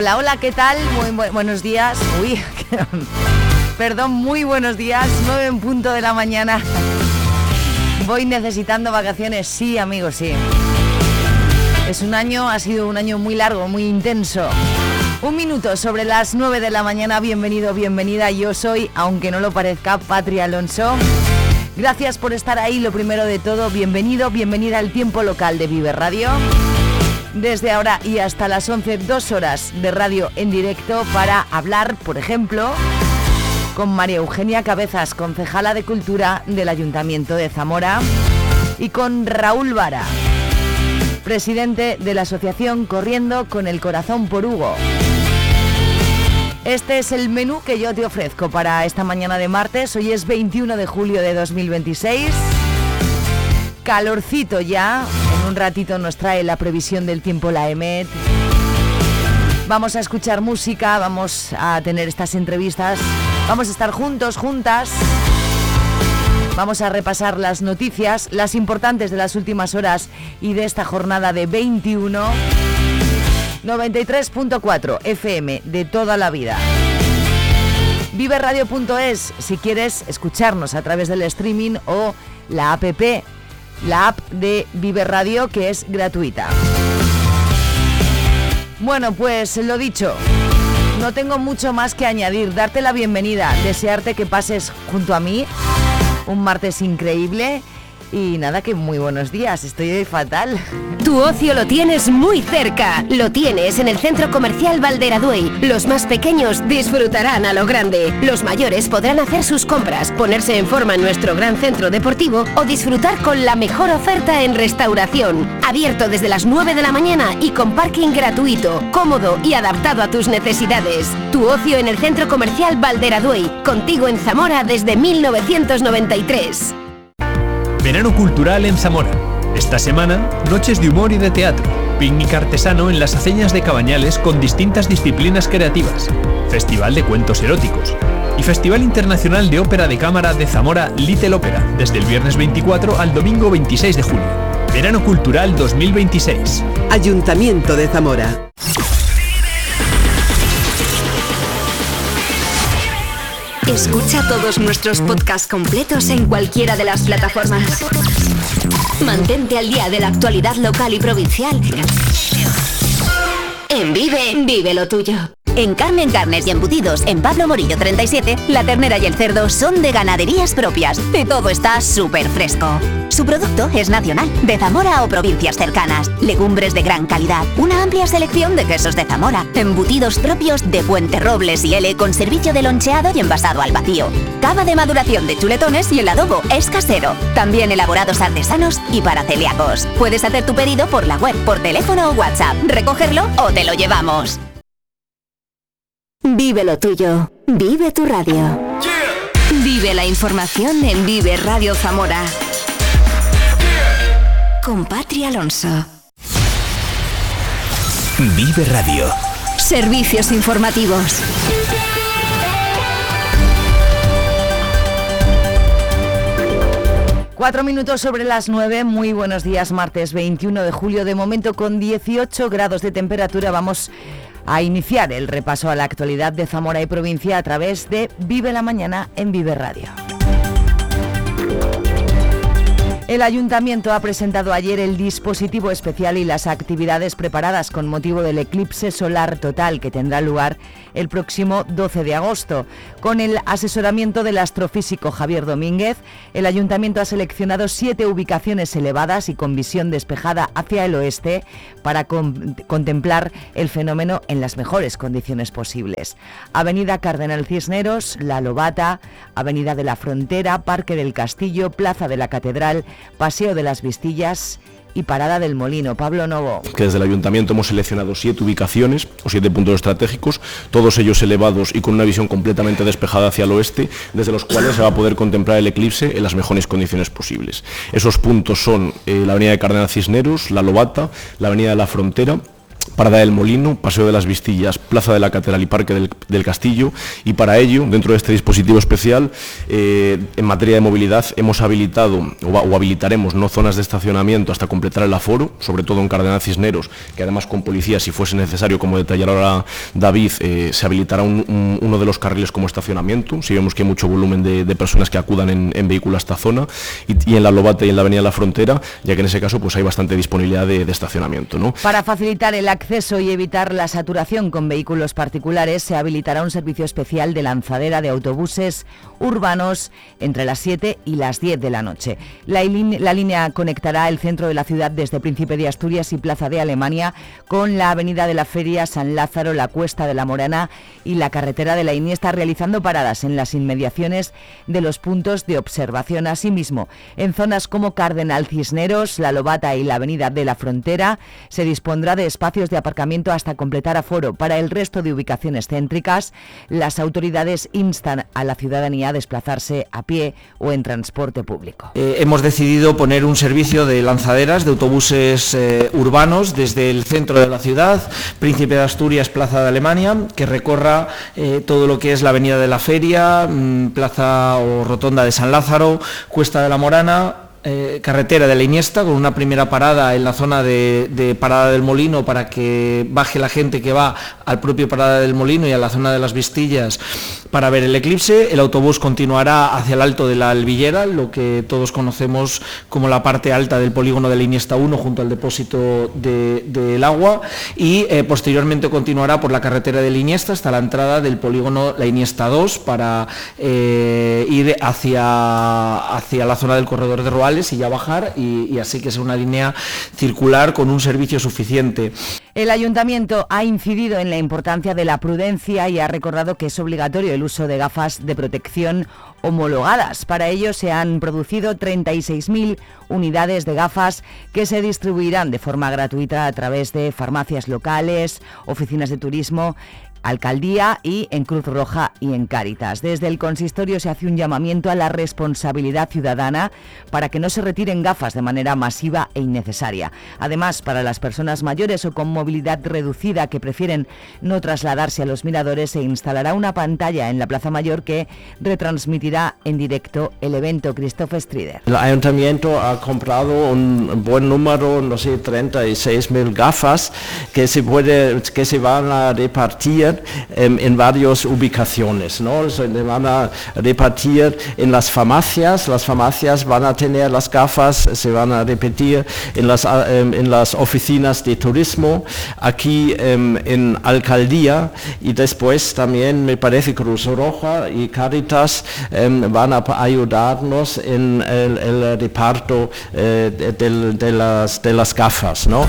Hola, hola, ¿qué tal? Muy buenos días. Uy, perdón, muy buenos días. 9 en punto de la mañana. Voy necesitando vacaciones, sí, amigos, sí. Ha sido un año muy largo, muy intenso. 1 minuto sobre las 9 de la mañana. Bienvenido, bienvenida. Yo soy, aunque no lo parezca, Patria Alonso. Gracias por estar ahí, lo primero de todo. Bienvenido, bienvenida al tiempo local de Vive Radio. Desde ahora y hasta las 11, 2 horas de radio en directo para hablar, por ejemplo, con María Eugenia Cabezas, concejala de Cultura del Ayuntamiento de Zamora, y con Raúl Vara, presidente de la asociación Corriendo con el Corazón por Hugo. Este es el menú que yo te ofrezco para esta mañana de martes. Hoy es 21 de julio de 2026. Calorcito ya. En un ratito nos trae la previsión del tiempo la EMET. Vamos a escuchar música, vamos a tener estas entrevistas, vamos a estar juntos, juntas. Vamos a repasar las noticias, las importantes de las últimas horas y de esta jornada de 21. 93.4 FM de toda la vida. Viveradio.es si quieres escucharnos a través del streaming o la app de Vive Radio, que es gratuita. Bueno, pues lo dicho, no tengo mucho más que añadir, darte la bienvenida, desearte que pases junto a mí un martes increíble. Y nada, que muy buenos días, estoy fatal. Tu ocio lo tienes muy cerca. Lo tienes en el Centro Comercial Valderaduey. Los más pequeños disfrutarán a lo grande. Los mayores podrán hacer sus compras, ponerse en forma en nuestro gran centro deportivo o disfrutar con la mejor oferta en restauración. Abierto desde las 9 de la mañana y con parking gratuito, cómodo y adaptado a tus necesidades. Tu ocio en el Centro Comercial Valderaduey. Contigo en Zamora desde 1993. Verano cultural en Zamora. Esta semana, noches de humor y de teatro, picnic artesano en las aceñas de Cabañales con distintas disciplinas creativas, festival de cuentos eróticos y Festival Internacional de Ópera de Cámara de Zamora Little Ópera, desde el viernes 24 al domingo 26 de julio. Verano cultural 2026. Ayuntamiento de Zamora. Escucha todos nuestros podcasts completos en cualquiera de las plataformas. Mantente al día de la actualidad local y provincial en Vive lo Tuyo. En Carmen Carnes y Embutidos, en Pablo Morillo 37, la ternera y el cerdo son de ganaderías propias y todo está súper fresco. Su producto es nacional, de Zamora o provincias cercanas. Legumbres de gran calidad, una amplia selección de quesos de Zamora, embutidos propios de Fuenterrobles y L con servicio de loncheado y envasado al vacío. Cava de maduración de chuletones y el adobo es casero. También elaborados artesanos y para celíacos. Puedes hacer tu pedido por la web, por teléfono o WhatsApp, recogerlo o te lo llevamos. Vive lo tuyo. Vive tu radio. Yeah. Vive la información en Vive Radio Zamora. Con Patria Alonso. Vive Radio. Servicios informativos. Cuatro minutos sobre las 9, muy buenos días, martes 21 de julio, de momento con 18 grados de temperatura. Vamos a iniciar el repaso a la actualidad de Zamora y provincia a través de Vive la Mañana en Vive Radio. El Ayuntamiento ha presentado ayer el dispositivo especial y las actividades preparadas con motivo del eclipse solar total que tendrá lugar el próximo 12 de agosto. Con el asesoramiento del astrofísico Javier Domínguez, el Ayuntamiento ha seleccionado 7 ubicaciones elevadas y con visión despejada hacia el oeste para contemplar el fenómeno en las mejores condiciones posibles. Avenida Cardenal Cisneros, La Lobata, Avenida de la Frontera, Parque del Castillo, Plaza de la Catedral, Paseo de las Vistillas y Parada del Molino. Pablo Novo. Que desde el Ayuntamiento hemos seleccionado 7 ubicaciones o 7 puntos estratégicos, todos ellos elevados y con una visión completamente despejada hacia el oeste, desde los cuales se va a poder contemplar el eclipse en las mejores condiciones posibles. Esos puntos son la Avenida de Cardenal Cisneros, La Lobata, la Avenida de la Frontera, Parada del Molino, Paseo de las Vistillas, Plaza de la Catedral y Parque del Castillo, y para ello, dentro de este dispositivo especial, en materia de movilidad, hemos habilitado o habilitaremos zonas de estacionamiento hasta completar el aforo, sobre todo en Cardenal Cisneros, que además con policía, si fuese necesario, como detallará ahora David, se habilitará uno de los carriles como estacionamiento, si vemos que hay mucho volumen de personas que acudan en vehículo a esta zona, y en la Lobata y en la Avenida La Frontera, ya que en ese caso pues hay bastante disponibilidad de estacionamiento, ¿no? Para facilitar el acceso y evitar la saturación con vehículos particulares, se habilitará un servicio especial de lanzadera de autobuses urbanos entre las 7 y las 10 de la noche. La línea conectará el centro de la ciudad desde Príncipe de Asturias y Plaza de Alemania con la Avenida de la Feria, San Lázaro, la Cuesta de la Morana y la carretera de la Iniesta, realizando paradas en las inmediaciones de los puntos de observación. Asimismo, en zonas como Cardenal Cisneros, la Lobata y la Avenida de la Frontera, se dispondrá de espacios de aparcamiento hasta completar aforo. Para el resto de ubicaciones céntricas, las autoridades instan a la ciudadanía a desplazarse a pie o en transporte público. Hemos decidido poner un servicio de lanzaderas de autobuses urbanos desde el centro de la ciudad, Príncipe de Asturias, Plaza de Alemania, que recorra todo lo que es la Avenida de la Feria, Plaza o Rotonda de San Lázaro, Cuesta de la Morana, carretera de la Iniesta, con una primera parada en la zona de Parada del Molino para que baje la gente que va al propio Parada del Molino y a la zona de las Vistillas para ver el eclipse. El autobús continuará hacia el Alto de la Albillera, lo que todos conocemos como la parte alta del polígono de la Iniesta 1, junto al depósito del agua, y posteriormente continuará por la carretera de la Iniesta hasta la entrada del polígono la Iniesta 2 para ir hacia la zona del corredor de Roales y ya bajar, y así que sea una línea circular con un servicio suficiente. El Ayuntamiento ha incidido en la importancia de la prudencia y ha recordado que es obligatorio el uso de gafas de protección homologadas. Para ello se han producido 36.000 unidades de gafas que se distribuirán de forma gratuita a través de farmacias locales, oficinas de turismo, Alcaldía y en Cruz Roja y en Cáritas. Desde el consistorio se hace un llamamiento a la responsabilidad ciudadana para que no se retiren gafas de manera masiva e innecesaria. Además, para las personas mayores o con movilidad reducida que prefieren no trasladarse a los miradores, se instalará una pantalla en la Plaza Mayor que retransmitirá en directo el evento. Christoph Strider. El Ayuntamiento ha comprado un buen número, 36.000 gafas que se van a repartir en varias ubicaciones, ¿no? Se van a repartir en las farmacias van a tener las gafas, se van a repetir en las oficinas de turismo, aquí en Alcaldía, y después también me parece Cruz Roja y Cáritas van a ayudarnos en el reparto de las gafas, ¿no?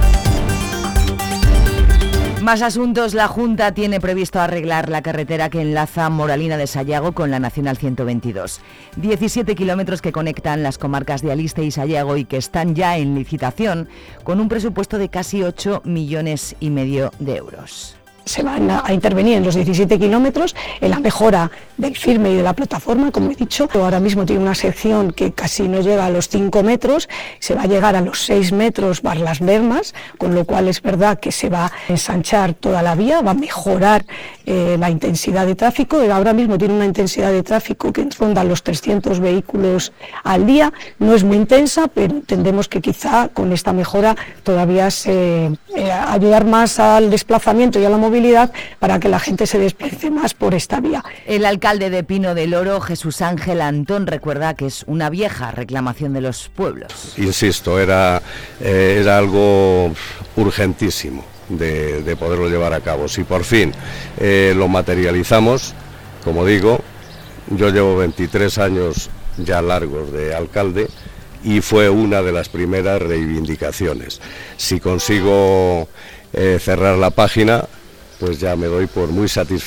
Más asuntos. La Junta tiene previsto arreglar la carretera que enlaza Moralina de Sayago con la Nacional 122. 17 kilómetros que conectan las comarcas de Aliste y Sayago y que están ya en licitación con un presupuesto de casi 8,5 millones de euros. Se van a intervenir en los 17 kilómetros en la mejora del firme y de la plataforma, como he dicho. Ahora mismo tiene una sección que casi no llega a los 5 metros, se va a llegar a los 6 metros bar las Bermas, con lo cual es verdad que se va a ensanchar toda la vía, va a mejorar la intensidad de tráfico. Ahora mismo tiene una intensidad de tráfico que ronda los 300 vehículos al día, no es muy intensa, pero entendemos que quizá con esta mejora todavía se ayudar más al desplazamiento y a la movilidad para que la gente se desplace más por esta vía. El alcalde de Pino del Oro, Jesús Ángel Antón, recuerda que es una vieja reclamación de los pueblos. Insisto, era algo urgentísimo de poderlo llevar a cabo. Si por fin lo materializamos, como digo, yo llevo 23 años ya largos de alcalde y fue una de las primeras reivindicaciones. Si consigo cerrar la página, pues ya me doy por muy satisfecho.